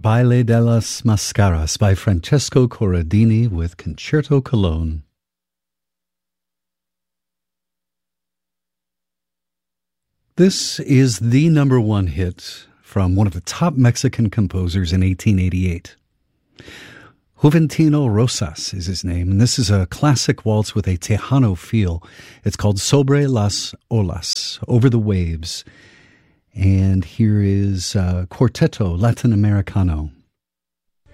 Baile de las Mascaras by Francesco Corradini with Concerto Cologne. This is the number one hit from one of the top Mexican composers in 1888. Juventino Rosas is his name, and this is a classic waltz with a Tejano feel. It's called Sobre las Olas, Over the Waves. And here is Quarteto Latinoamericano.